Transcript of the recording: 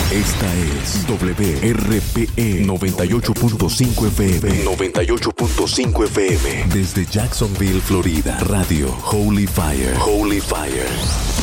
Esta es WRPE 98.5 FM. 98.5 FM. Desde Jacksonville, Florida. Radio Holy Fire. Holy Fire.